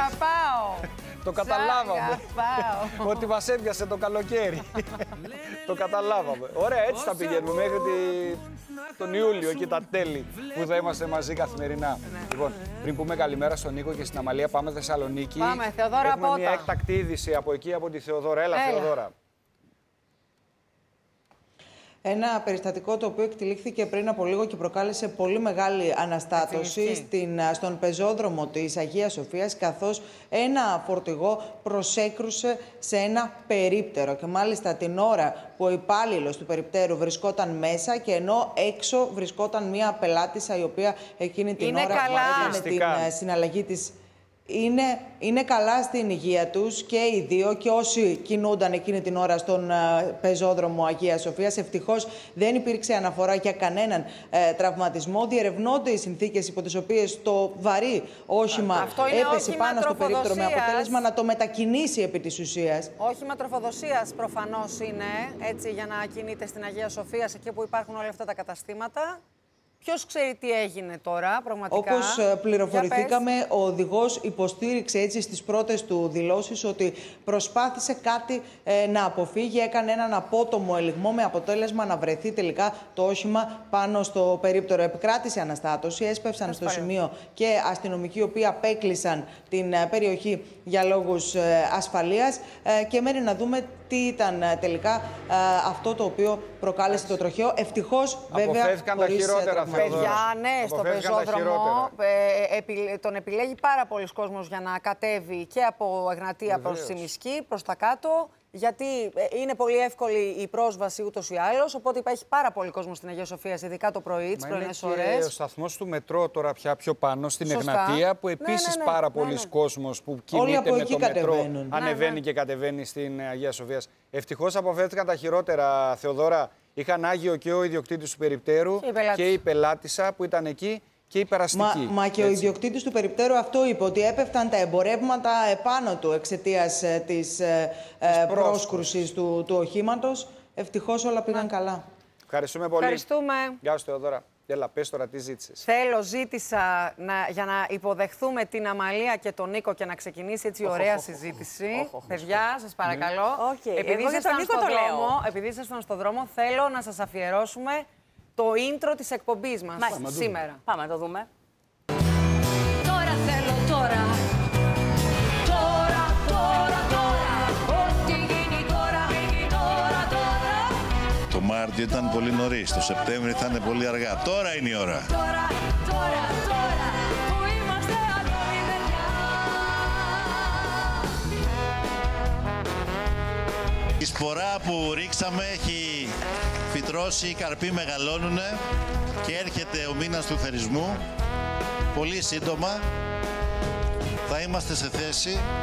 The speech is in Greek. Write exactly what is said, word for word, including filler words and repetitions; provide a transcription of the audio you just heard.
αγαπάω. Το καταλάβαμε. Σ' Ότι μας έπιασε το καλοκαίρι. Το καταλάβαμε. Ωραία, έτσι θα πηγαίνουμε μέχρι τη... τον Ιούλιο, εκεί τα τέλη που θα είμαστε μαζί καθημερινά. Ναι. Λοιπόν, πριν πούμε καλημέρα στον Νίκο και στην Αμαλία, πάμε Θεσσαλονίκη. Πάμε, Θεοδώρα Έχουμε Πότα. μια έκτακτη είδηση από εκεί, από τη Θεοδώρα. Έλα, Έλα. Θεοδώρα. Ένα περιστατικό το οποίο εκτελήχθηκε πριν από λίγο και προκάλεσε πολύ μεγάλη αναστάτωση στην, στον πεζόδρομο της Αγίας Σοφίας, καθώς ένα φορτηγό προσέκρουσε σε ένα περίπτερο. Και μάλιστα την ώρα που ο υπάλληλος του περιπτέρου βρισκόταν μέσα και ενώ έξω βρισκόταν μια πελάτησα η οποία εκείνη την Είναι ώρα καλά. έκανε την συναλλαγή της. Είναι, είναι καλά στην υγεία τους και οι δύο και όσοι κινούνταν εκείνη την ώρα στον uh, πεζόδρομο Αγίας Σοφίας. Ευτυχώς δεν υπήρξε αναφορά για κανέναν uh, τραυματισμό. Διερευνώνται οι συνθήκες υπό τις οποίες το βαρύ όχημα έπεσε πάνω στο περίπτερο με αποτέλεσμα να το μετακινήσει επί της ουσίας. Όχημα τροφοδοσίας προφανώς είναι, έτσι, για να κινείται στην Αγία Σοφία, εκεί που υπάρχουν όλα αυτά τα καταστήματα. Ποιος ξέρει τι έγινε τώρα, πραγματικά. Όπως πληροφορηθήκαμε, ο οδηγός υποστήριξε έτσι στις πρώτες του δηλώσεις ότι προσπάθησε κάτι ε, να αποφύγει, έκανε έναν απότομο ελιγμό με αποτέλεσμα να βρεθεί τελικά το όχημα πάνω στο περίπτερο. Επικράτησε αναστάτωση, έσπευσαν στο σημείο και αστυνομικοί οι οποίοι απέκλεισαν την ε, περιοχή για λόγους ε, ασφαλείας ε, και μένει να δούμε τι ήταν ε, τελικά ε, αυτό το οποίο προκάλεσε το τροχαίο. Ευτυχώς, βέβαια, αποφεύγηκαν τα χειρότερα. Παιδιά, ναι, στο πεζόδρομο ε, επι, τον επιλέγει πάρα πολλοί κόσμος για να κατέβει και από Εγνατία προς Τσιμισκή, προς τα κάτω, γιατί είναι πολύ εύκολη η πρόσβαση ούτως ή άλλως, οπότε υπάρχει πάρα πολύ κόσμο στην Αγία Σοφία, ειδικά το πρωί, τις πρωινές ώρες. Και ο σταθμός του μετρό τώρα πια πιο πάνω στην Σωστά. Εγνατία, που επίσης ναι, ναι, ναι, πάρα ναι, πολλοί ναι. κόσμος που κινείται με το μετρό ανεβαίνει ναι, ναι. και κατεβαίνει στην Αγία Σοφία. Ευτυχώς αποφεύθηκαν τα χειρότερα, Θεοδώρα. Είχαν άγιο και ο ιδιοκτήτης του περιπτέρου και, και η πελάτησα που ήταν εκεί και η περαστική. Μα, μα και έτσι. Ο ιδιοκτήτης του περιπτέρου αυτό είπε, ότι έπεφταν τα εμπορεύματα επάνω του εξαιτίας ε, της, ε, της πρόσκρουσης του, του οχήματος. Ευτυχώς όλα πήγαν να. καλά. Ευχαριστούμε πολύ. Ευχαριστούμε. Γεια σου, Θεοδώρα. Έλα, πες τώρα τι ζήτησες. Θέλω, ζήτησα να, για να υποδεχθούμε την Αμαλία και τον Νίκο και να ξεκινήσει έτσι oh, ωραία oh, συζήτηση. Oh, oh, oh, Παιδιά, σας παρακαλώ. Okay. Επειδή ήσασταν στο δρόμο, επειδή ήσασταν στο δρόμο, θέλω να σας αφιερώσουμε το intro της εκπομπής μας Μάλιστα. σήμερα. Πάμε να το δούμε. Τώρα θέλω τώρα. Τώρα, τώρα, τώρα. Ό,τι γίνει τώρα, γίνει τώρα, τώρα. Το Μάρτιο ήταν πολύ νωρίς, το Σεπτέμβριο θα είναι πολύ αργά. Τώρα είναι η ώρα. Τώρα, τώρα, τώρα, που είμαστε ακόμη παιδιά. Η σπορά που ρίξαμε έχει φυτρώσει, οι καρποί μεγαλώνουνε και έρχεται ο μήνας του θερισμού. Πολύ σύντομα θα είμαστε σε θέση